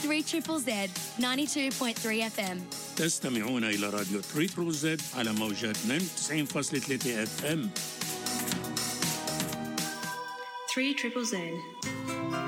3ZZZ 92.3 FM. تستمعون إلى راديو 3ZZZ على موجات 92.3 FM. 3ZZZ